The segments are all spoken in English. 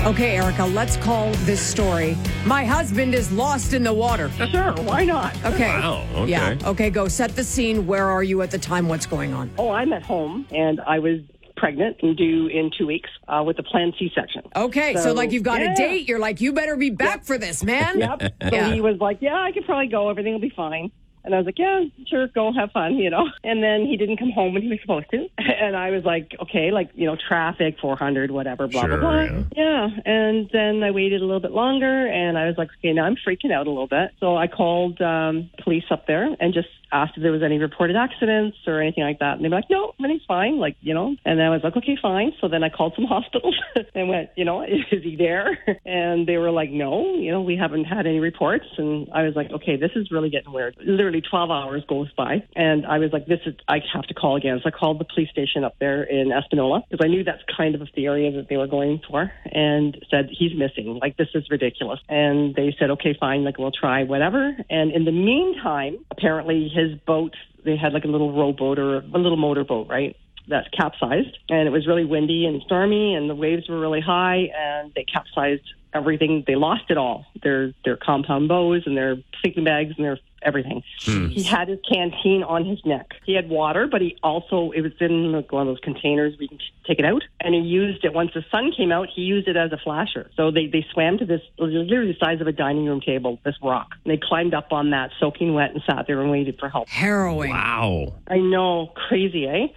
Okay, Erica, let's call this story My Husband is Lost in the Water. Sure, why not? Okay. Wow, okay. Yeah. Okay, go. Set the scene. Where are you at the time? What's going on? Oh, I'm at home, and I was pregnant and due in 2 weeks with a planned C-section. Okay, so like you've got yeah. a date. You're like, you better be back for this, man. Yep. So Yeah. he was like, yeah, I could probably go. Everything will be fine. And I was like, yeah, sure, go have fun, And then he didn't come home when he was supposed to. And I was like, okay, traffic, 400, whatever, blah, Sure, blah, blah. Yeah. And then I waited a little bit longer, and I was like, okay, now I'm freaking out a little bit. So I called police up there and just asked if there was any reported accidents or anything like that. And they were like, no, everything's fine, And I was like, okay, fine. So then I called some hospitals and went, is he there? And they were like, no, we haven't had any reports. And I was like, okay, this is really getting weird. Literally 12 hours goes by. And I was like, I have to call again. So I called the police station up there in Espanola because I knew that's kind of the area that they were going for, and said, he's missing. This is ridiculous. And they said, okay, fine, we'll try whatever. And in the meantime, apparently his boat, they had a little rowboat or a little motorboat, right? That capsized, and it was really windy and stormy, and the waves were really high, and they capsized everything. They lost it all, their compound bows and their sleeping bags and their everything. He had his canteen on his neck. He had water, but it was in one of those containers where you can take it out, and he used it. Once the sun came out, he used it as a flasher. So they swam to this, literally the size of a dining room table, this rock, and they climbed up on that soaking wet and sat there and waited for help. Harrowing. Wow. I know, crazy, eh?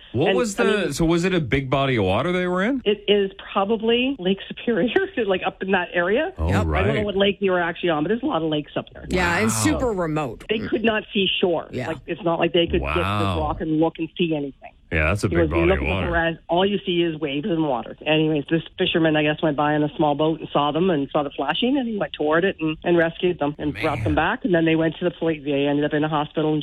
So was it a big body of water they were in? It is probably Lake Superior, up in that area. Oh, Yep. right. I don't know what lake you were actually on, but there's a lot of lakes up there. Yeah, and super remote. They could not see shore. Yeah. It's not like they could get to Wow. the rock and look and see anything. Yeah, that's a He big was body of looking at water. the res- all you see is waves and water. Anyways, this fisherman, I guess, went by in a small boat and saw them and saw the flashing, and he went toward it and rescued them and brought them back. And then they went to the police. They ended up in a hospital in